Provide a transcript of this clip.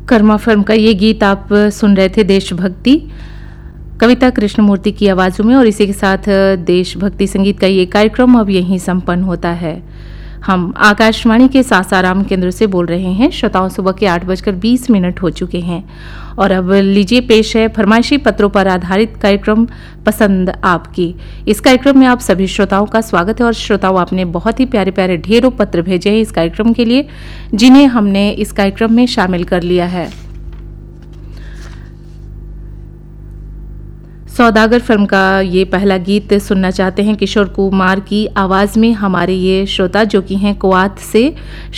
Karma film का ये गीत आप सुन रहे थे, देशभक्ति कविता कृष्णमूर्ति की आवाज़ों में। और इसी के साथ देशभक्ति संगीत का ये कार्यक्रम अब यहीं संपन्न होता है। हम आकाशवाणी के सासाराम केंद्र से बोल रहे हैं। श्रोताओं, सुबह के 8:20 हो चुके हैं और अब लीजिए पेश है फरमाइशी पत्रों पर आधारित कार्यक्रम पसंद आपकी। इस कार्यक्रम में आप सभी श्रोताओं का स्वागत है। और श्रोताओं, आपने बहुत ही प्यारे प्यारे ढेरों पत्र भेजे हैं इस कार्यक्रम के लिए, जिन्हें हमने इस कार्यक्रम में शामिल कर लिया है। सौदागर फिल्म का ये पहला गीत सुनना चाहते हैं किशोर कुमार की आवाज़ में हमारे ये श्रोता, जो कि हैं कुआत से